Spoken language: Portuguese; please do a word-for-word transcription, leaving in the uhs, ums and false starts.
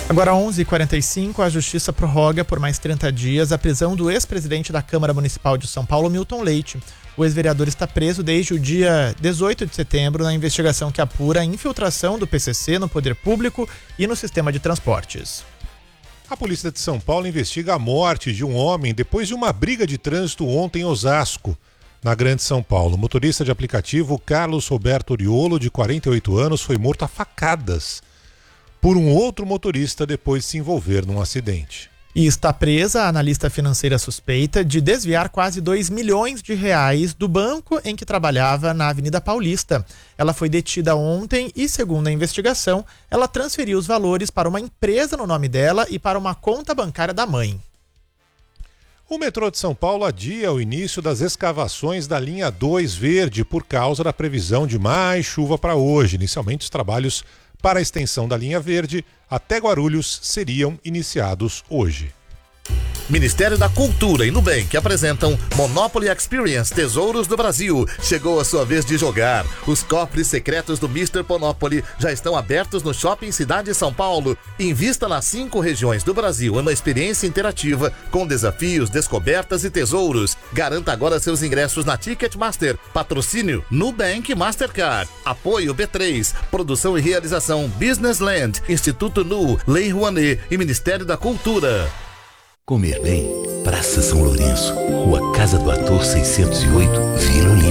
Agora onze e quarenta e cinco, a Justiça prorroga por mais trinta dias a prisão do ex-presidente da Câmara Municipal de São Paulo, Milton Leite. O ex-vereador está preso desde o dia dezoito de setembro na investigação que apura a infiltração do P C C no poder público e no sistema de transportes. A polícia de São Paulo investiga a morte de um homem depois de uma briga de trânsito ontem em Osasco, na Grande São Paulo. O motorista de aplicativo Carlos Roberto Oriolo, de quarenta e oito anos, foi morto a facadas por um outro motorista depois de se envolver num acidente. E está presa a analista financeira suspeita de desviar quase dois milhões de reais do banco em que trabalhava na Avenida Paulista. Ela foi detida ontem e, segundo a investigação, ela transferiu os valores para uma empresa no nome dela e para uma conta bancária da mãe. O metrô de São Paulo adia o início das escavações da linha dois verde por causa da previsão de mais chuva para hoje. Inicialmente, os trabalhos para a extensão da linha verde até Guarulhos seriam iniciados hoje. Ministério da Cultura e Nubank apresentam Monopoly Experience Tesouros do Brasil. Chegou a sua vez de jogar. Os cofres secretos do mister Monopoly já estão abertos no Shopping Cidade São Paulo. Invista nas cinco regiões do Brasil em uma experiência interativa com desafios, descobertas e tesouros. Garanta agora seus ingressos na Ticketmaster. Patrocínio Nubank Mastercard. Apoio B três. Produção e realização Business Land, Instituto Nu, Lei Rouanet e Ministério da Cultura. Comer bem, Praça São Lourenço, Rua Casa do Ator seiscentos e oito, Vila Olímpia.